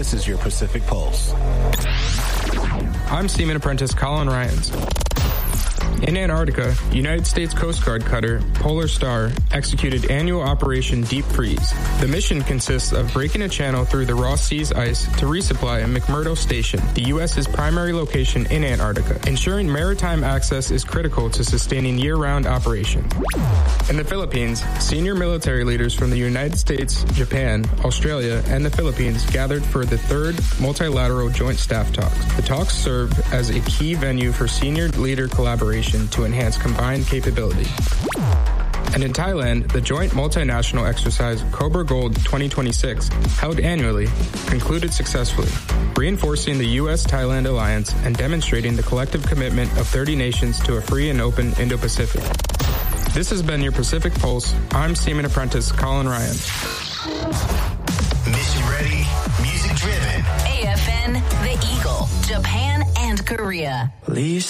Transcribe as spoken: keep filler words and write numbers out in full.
This is your Pacific Pulse. I'm Seaman Apprentice Colin Ryans. In Antarctica, United States Coast Guard cutter Polar Star executed annual Operation Deep Freeze. The mission consists of breaking a channel through the Ross Sea's ice to resupply McMurdo Station, the U S's primary location in Antarctica. Ensuring maritime access is critical to sustaining year-round operations. In the Philippines, senior military leaders from the United States, Japan, Australia, and the Philippines gathered for the third multilateral joint staff talks. The talks served as a key venue for senior leader collaboration to enhance combined capability. And in Thailand, the joint multinational exercise Cobra Gold twenty twenty-six, held annually, concluded successfully, reinforcing the U S Thailand alliance and demonstrating the collective commitment of thirty nations to a free and open Indo-Pacific. This has been your Pacific Pulse. I'm Seaman Apprentice Colin Ryan. Mission ready, music driven. A F N, The Eagle, Japan and Korea. Leaves